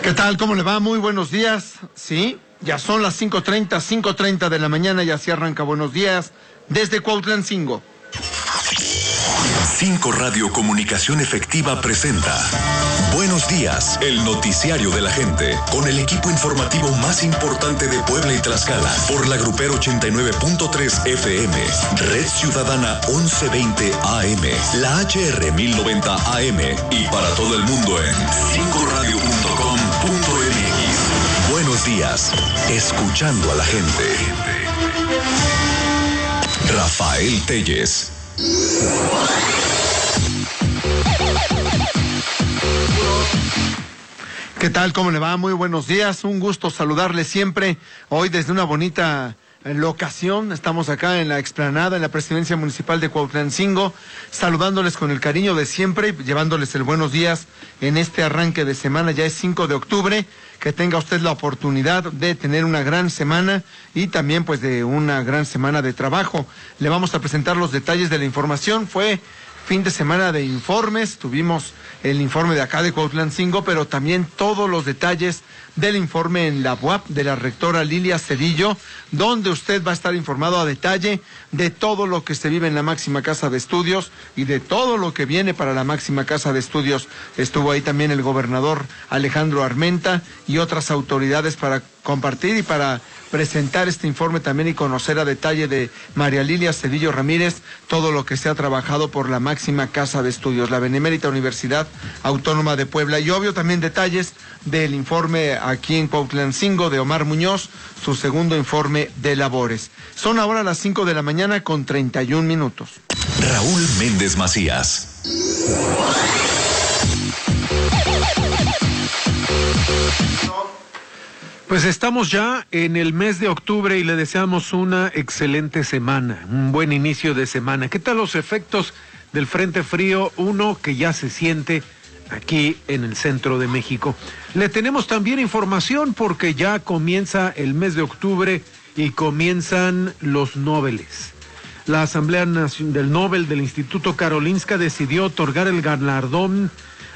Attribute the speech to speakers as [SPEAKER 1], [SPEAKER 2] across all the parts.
[SPEAKER 1] ¿Qué tal? ¿Cómo le va? Muy buenos días. Sí, ya son las 5:30 de la mañana y así arranca Buenos Días desde Cuautlancingo.
[SPEAKER 2] 5 Radio Comunicación Efectiva presenta Buenos Días, el noticiario de la gente, con el equipo informativo más importante de Puebla y Tlaxcala, por la Grupero 89.3 FM, Red Ciudadana 1120 AM, la HR 1090 AM y para todo el mundo en 5radio.com.mx. Buenos Días, escuchando a la gente. Rafael Telles.
[SPEAKER 1] ¿Qué tal? ¿Cómo le va? Muy buenos días. Un gusto saludarle siempre. Hoy desde una bonita locación. Estamos acá en la explanada, en la Presidencia Municipal de Cuautlancingo, saludándoles con el cariño de siempre, llevándoles el buenos días en este arranque de semana. Ya es 5 de octubre. Que tenga usted la oportunidad de tener una gran semana y también pues de una gran semana de trabajo. Le vamos a presentar los detalles de la información. Fue fin de semana de informes, tuvimos el informe de acá de Cuautlancingo, pero también todos los detalles del informe en la UAP de la rectora Lilia Cedillo, donde usted va a estar informado a detalle de todo lo que se vive en la máxima casa de estudios y de todo lo que viene para la máxima casa de estudios. Estuvo ahí también el gobernador Alejandro Armenta y otras autoridades para compartir y para presentar este informe también y conocer a detalle de María Lilia Cedillo Ramírez todo lo que se ha trabajado por la máxima casa de estudios, la Benemérita Universidad Autónoma de Puebla, y obvio también detalles del informe aquí en Cuautlancingo de Omar Muñoz, su segundo informe de labores. Son ahora las 5 de la mañana con 31 minutos.
[SPEAKER 2] Raúl Méndez Macías.
[SPEAKER 3] Pues estamos ya en el mes de octubre y le deseamos una excelente semana, un buen inicio de semana. ¿Qué tal los efectos del Frente Frío 1 que ya se siente aquí en el centro de México? Le tenemos también información porque ya comienza el mes de octubre y comienzan los Nobeles. La Asamblea del Nobel del Instituto Karolinska decidió otorgar el galardón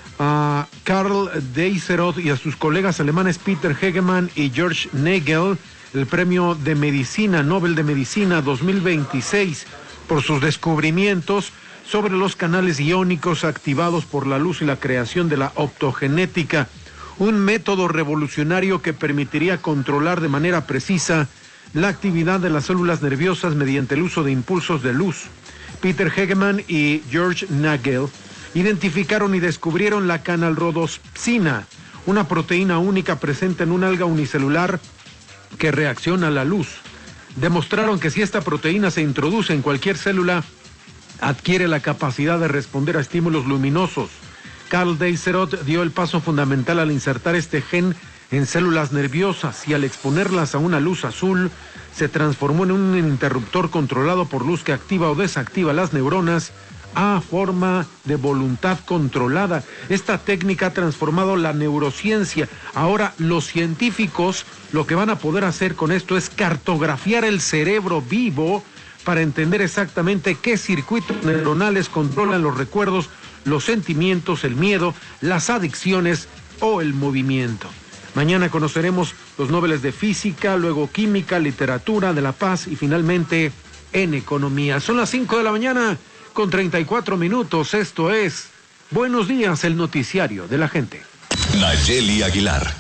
[SPEAKER 3] a Karl Deiserot y a sus colegas alemanes Peter Hegemann y George Nagel el premio de Medicina, Nobel de Medicina 2026, por sus descubrimientos sobre los canales iónicos activados por la luz y la creación de la optogenética, un método revolucionario que permitiría controlar de manera precisa la actividad de las células nerviosas mediante el uso de impulsos de luz. Peter Hegemann y George Nagel identificaron y descubrieron la canalrodopsina, una proteína única presente en un alga unicelular que reacciona a la luz. Demostraron que si esta proteína se introduce en cualquier célula, adquiere la capacidad de responder a estímulos luminosos. Karl Deiserot dio el paso fundamental al insertar este gen en células nerviosas y al exponerlas a una luz azul, se transformó en un interruptor controlado por luz que activa o desactiva las neuronas a forma de voluntad controlada. Esta técnica ha transformado la neurociencia. Ahora los científicos lo que van a poder hacer con esto es cartografiar el cerebro vivo para entender exactamente qué circuitos neuronales controlan los recuerdos, los sentimientos, el miedo, las adicciones o el movimiento. Mañana conoceremos los Nobeles de Física, luego Química, Literatura, de la Paz y finalmente en Economía. Son las 5 de la mañana con 34 minutos. Esto es Buenos Días, el noticiario de la gente.
[SPEAKER 2] Nayeli Aguilar.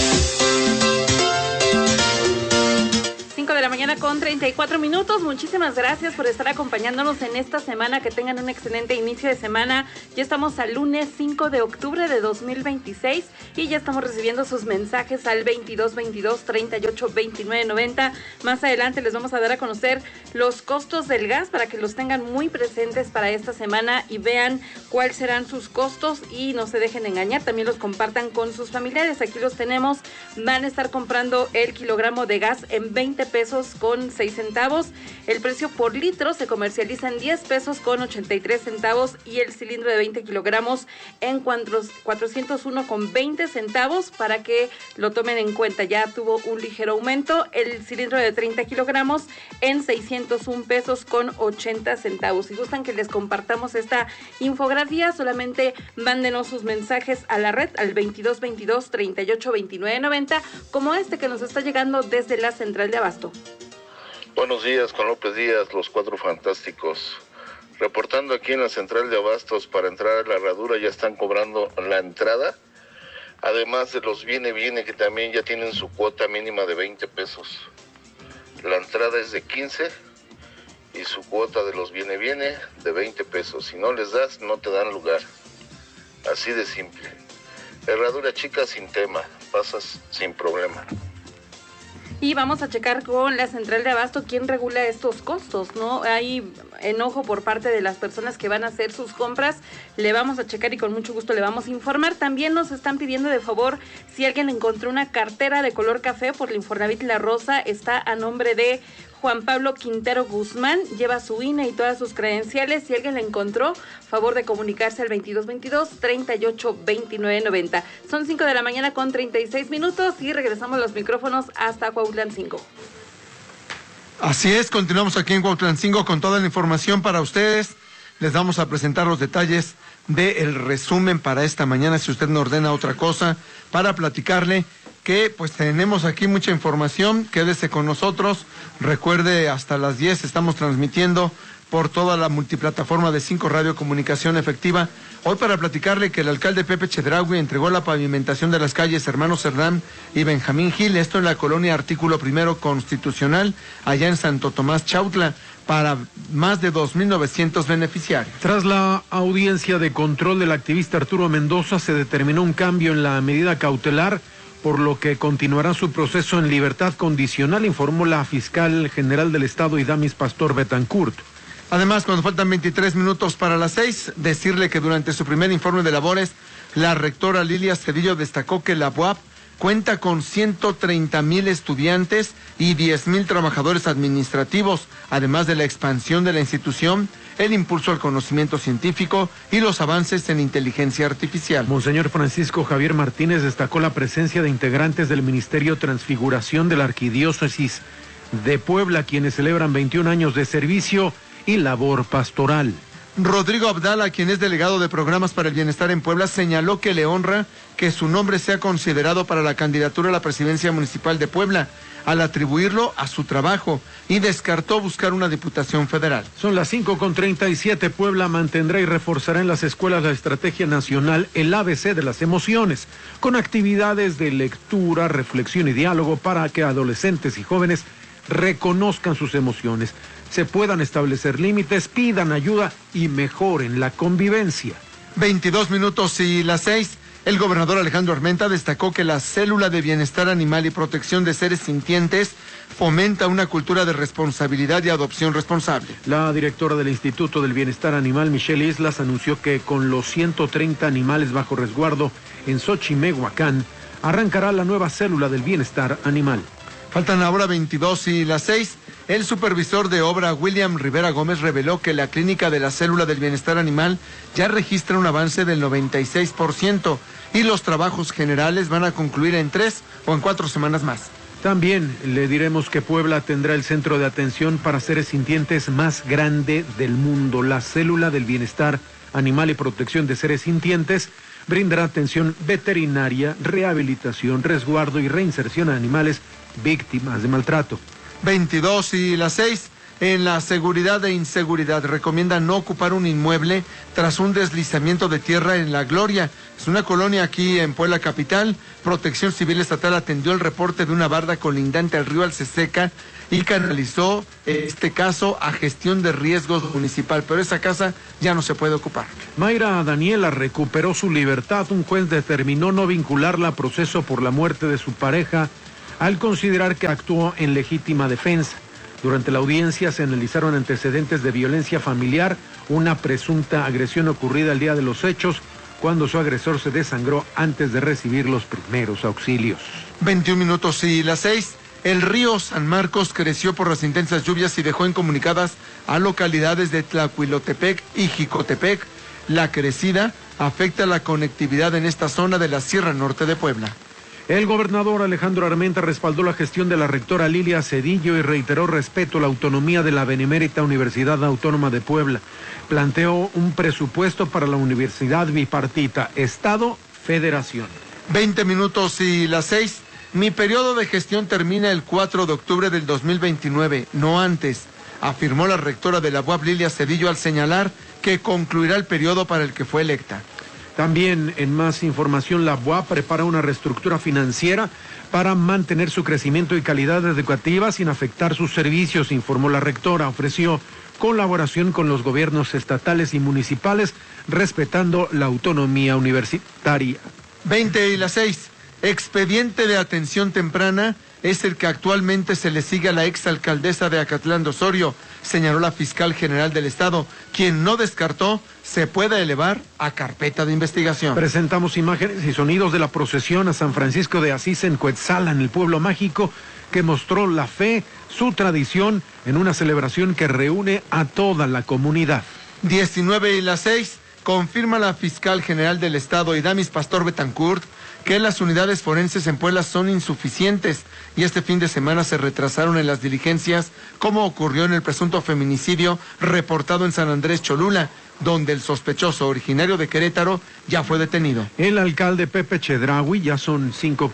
[SPEAKER 4] 5 de la mañana con 34 minutos. Muchísimas gracias por estar acompañándonos en esta semana. Que tengan un excelente inicio de semana. Ya estamos al lunes 5 de octubre de 2026 y ya estamos recibiendo sus mensajes al 2222-382990. Más adelante les vamos a dar a conocer los costos del gas para que los tengan muy presentes para esta semana y vean cuáles serán sus costos y no se dejen engañar. También los compartan con sus familiares. Aquí los tenemos. Van a estar comprando el kilogramo de gas en 20 pesos con 6 centavos. El precio por litro se comercializa en 10 pesos con 83 centavos y el cilindro de 20 kilogramos en 401 con 20 centavos, para que lo tomen en cuenta. Ya tuvo un ligero aumento el cilindro de 30 kilogramos en 601 pesos con 80 centavos. Si gustan que les compartamos esta infografía, solamente mándenos sus mensajes a la red al 2222 38 29 90, como este que nos está llegando desde la Central de Abasto.
[SPEAKER 5] Buenos días, con López Díaz, los Cuatro Fantásticos. Reportando aquí en la Central de Abastos, para entrar a la herradura ya están cobrando la entrada, además de los viene que también ya tienen su cuota mínima de 20 pesos. La entrada es de 15 y su cuota de los viene de 20 pesos. Si no les das, no te dan lugar. Así de simple. Herradura chica sin tema, pasas sin problema.
[SPEAKER 4] Y vamos a checar con la Central de Abasto quién regula estos costos, ¿no? Hay enojo por parte de las personas que van a hacer sus compras. Le vamos a checar y con mucho gusto le vamos a informar. También nos están pidiendo de favor, si alguien encontró una cartera de color café por la Infonavit La Rosa, está a nombre de Juan Pablo Quintero Guzmán, lleva su INE y todas sus credenciales. Si alguien la encontró, favor de comunicarse al 2222 38 29 90. Son 5 de la mañana con 36 minutos y regresamos los micrófonos hasta Cuautlancingo.
[SPEAKER 1] Así es, continuamos aquí en Cuautlancingo con toda la información para ustedes. Les vamos a presentar los detalles del resumen para esta mañana, si usted no ordena otra cosa, para platicarle que pues tenemos aquí mucha información. Quédese con nosotros. Recuerde, hasta las 10 estamos transmitiendo por toda la multiplataforma de 5 Radio Comunicación Efectiva. Hoy para platicarle que el alcalde Pepe Chedraui entregó la pavimentación de las calles Hermanos Cerdán y Benjamín Gil, esto en la colonia Artículo Primero Constitucional, allá en Santo Tomás Chautla, para más de 2.900 beneficiarios.
[SPEAKER 3] Tras la audiencia de control del activista Arturo Mendoza, se determinó un cambio en la medida cautelar, por lo que continuará su proceso en libertad condicional, informó la fiscal general del Estado, Idamis Pastor Betancourt.
[SPEAKER 1] Además, cuando faltan 23 minutos para las 6, decirle que durante su primer informe de labores, la rectora Lilia Cedillo destacó que la UAP cuenta con 130,000 estudiantes y 10,000 trabajadores administrativos, además de la expansión de la institución, el impulso al conocimiento científico y los avances en inteligencia artificial.
[SPEAKER 3] Monseñor Francisco Javier Martínez destacó la presencia de integrantes del Ministerio Transfiguración de la Arquidiócesis de Puebla, quienes celebran 21 años de servicio y labor pastoral.
[SPEAKER 1] Rodrigo Abdala, quien es delegado de Programas para el Bienestar en Puebla, señaló que le honra que su nombre sea considerado para la candidatura a la presidencia municipal de Puebla, al atribuirlo a su trabajo, y descartó buscar una diputación federal.
[SPEAKER 3] Son las 5:37. Puebla mantendrá y reforzará en las escuelas la estrategia nacional, el ABC de las emociones, con actividades de lectura, reflexión y diálogo para que adolescentes y jóvenes reconozcan sus emociones, se puedan establecer límites, pidan ayuda y mejoren la convivencia.
[SPEAKER 1] 22 minutos y las 6. El gobernador Alejandro Armenta destacó que la Célula de Bienestar Animal y Protección de Seres Sintientes fomenta una cultura de responsabilidad y adopción responsable.
[SPEAKER 3] La directora del Instituto del Bienestar Animal, Michelle Islas, anunció que con los 130 animales bajo resguardo en Xochimehuacán, arrancará la nueva Célula del Bienestar Animal.
[SPEAKER 1] Faltan ahora 22 y las 6. El supervisor de obra William Rivera Gómez reveló que la clínica de la Célula del Bienestar Animal ya registra un avance del 96% y los trabajos generales van a concluir en 3 o en 4 semanas más.
[SPEAKER 3] También le diremos que Puebla tendrá el centro de atención para seres sintientes más grande del mundo. La Célula del Bienestar Animal y Protección de Seres Sintientes brindará atención veterinaria, rehabilitación, resguardo y reinserción a animales víctimas de maltrato.
[SPEAKER 1] 22 y las 6. En la seguridad e inseguridad recomiendan no ocupar un inmueble tras un deslizamiento de tierra en La Gloria. Es una colonia aquí en Puebla capital. Protección Civil Estatal atendió el reporte de una barda colindante al río Alceseca y canalizó este caso a Gestión de Riesgos Municipal, pero esa casa ya no se puede ocupar.
[SPEAKER 3] Mayra Daniela recuperó su libertad. Un juez determinó no vincularla a proceso por la muerte de su pareja al considerar que actuó en legítima defensa. Durante la audiencia se analizaron antecedentes de violencia familiar, una presunta agresión ocurrida el día de los hechos, cuando su agresor se desangró antes de recibir los primeros auxilios.
[SPEAKER 1] 21 minutos y las 6. El río San Marcos creció por las intensas lluvias y dejó incomunicadas a localidades de Tlahuilotepec y Jicotepec. La crecida afecta la conectividad en esta zona de la Sierra Norte de Puebla.
[SPEAKER 3] El gobernador Alejandro Armenta respaldó la gestión de la rectora Lilia Cedillo y reiteró respeto a la autonomía de la Benemérita Universidad Autónoma de Puebla. Planteó un presupuesto para la universidad bipartita, Estado-Federación.
[SPEAKER 1] 20 minutos y las 6. Mi periodo de gestión termina el 4 de octubre del 2029, no antes, afirmó la rectora de la UAP Lilia Cedillo al señalar que concluirá el periodo para el que fue electa.
[SPEAKER 3] También en más información, la UAP prepara una reestructura financiera para mantener su crecimiento y calidad educativa sin afectar sus servicios, informó la rectora. Ofreció colaboración con los gobiernos estatales y municipales, respetando la autonomía universitaria.
[SPEAKER 1] 20 y las 6. Expediente de atención temprana es el que actualmente se le sigue a la exalcaldesa de Acatlán de Osorio, señaló la fiscal general del estado, quien no descartó se pueda elevar a carpeta de investigación.
[SPEAKER 3] Presentamos imágenes y sonidos de la procesión a San Francisco de Asís en Cuetzala, en el pueblo mágico, que mostró la fe, su tradición, en una celebración que reúne a toda la comunidad.
[SPEAKER 1] 19 y las 6. Confirma la fiscal general del estado, Idamis Pastor Betancourt, que las unidades forenses en Puebla son insuficientes y este fin de semana se retrasaron en las diligencias, como ocurrió en el presunto feminicidio reportado en San Andrés Cholula, donde el sospechoso originario de Querétaro ya fue detenido.
[SPEAKER 3] El alcalde Pepe Chedraui, ya son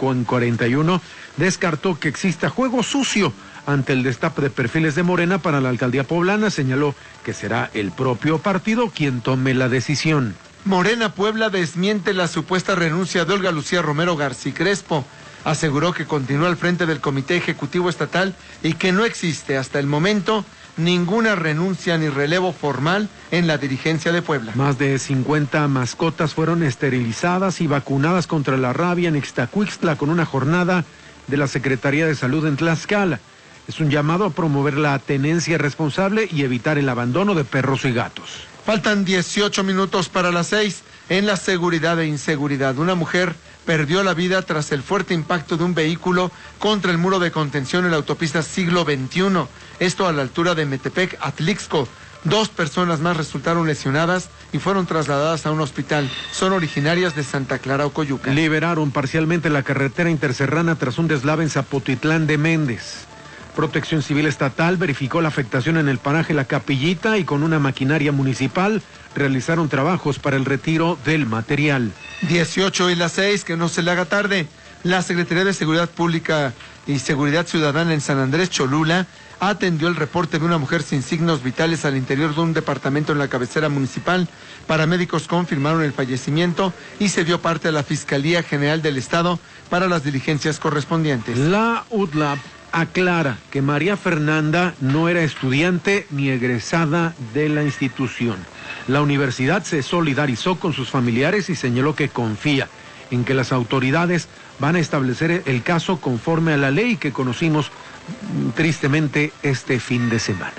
[SPEAKER 3] 5:41, descartó que exista juego sucio ante el destape de perfiles de Morena para la alcaldía poblana. Señaló que será el propio partido quien tome la decisión.
[SPEAKER 1] Morena Puebla desmiente la supuesta renuncia de Olga Lucía Romero García Crespo. Aseguró que continúa al frente del Comité Ejecutivo Estatal y que no existe hasta el momento ninguna renuncia ni relevo formal en la dirigencia de Puebla.
[SPEAKER 3] Más de 50 mascotas fueron esterilizadas y vacunadas contra la rabia en Ixtacuixtla con una jornada de la Secretaría de Salud en Tlaxcala. Es un llamado a promover la tenencia responsable y evitar el abandono de perros y gatos.
[SPEAKER 1] Faltan 18 minutos para las 6. En la seguridad e inseguridad, una mujer perdió la vida tras el fuerte impacto de un vehículo contra el muro de contención en la autopista Siglo XXI. Esto a la altura de Metepec, Atlixco. 2 personas más resultaron lesionadas y fueron trasladadas a un hospital. Son originarias de Santa Clara, Ocoyuca.
[SPEAKER 3] Liberaron parcialmente la carretera interserrana tras un deslave en Zapotitlán de Méndez. Protección Civil Estatal verificó la afectación en el paraje La Capillita y con una maquinaria municipal realizaron trabajos para el retiro del material.
[SPEAKER 1] 18 y las 6, que no se le haga tarde. La Secretaría de Seguridad Pública y Seguridad Ciudadana en San Andrés Cholula atendió el reporte de una mujer sin signos vitales al interior de un departamento en la cabecera municipal. Paramédicos confirmaron el fallecimiento y se dio parte a la Fiscalía General del Estado para las diligencias correspondientes.
[SPEAKER 3] La UTLAP aclara que María Fernanda no era estudiante ni egresada de la institución. La universidad se solidarizó con sus familiares y señaló que confía en que las autoridades van a establecer el caso conforme a la ley que conocimos tristemente este fin de semana.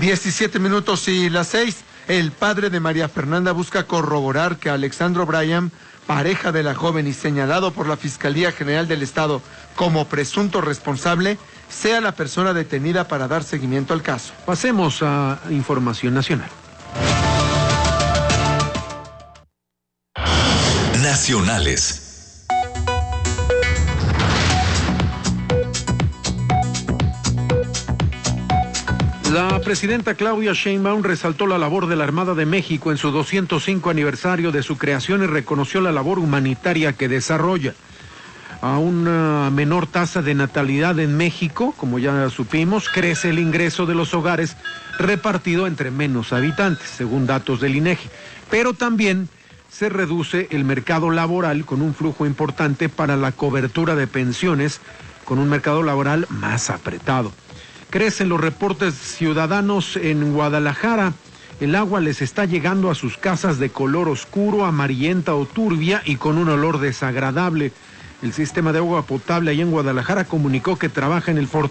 [SPEAKER 1] 17 minutos y las 6. El padre de María Fernanda busca corroborar que Alexandro Bryan, pareja de la joven y señalado por la Fiscalía General del Estado como presunto responsable, sea la persona detenida para dar seguimiento al caso.
[SPEAKER 3] Pasemos a información nacional.
[SPEAKER 2] Nacionales.
[SPEAKER 3] La presidenta Claudia Sheinbaum resaltó la labor de la Armada de México en su 205 aniversario de su creación y reconoció la labor humanitaria que desarrolla. A una menor tasa de natalidad en México, como ya supimos, crece el ingreso de los hogares repartido entre menos habitantes, según datos del INEGI. Pero también se reduce el mercado laboral con un flujo importante para la cobertura de pensiones, con un mercado laboral más apretado. Crecen los reportes ciudadanos en Guadalajara. El agua les está llegando a sus casas de color oscuro, amarillenta o turbia y con un olor desagradable. El sistema de agua potable allá en Guadalajara comunicó que trabaja en el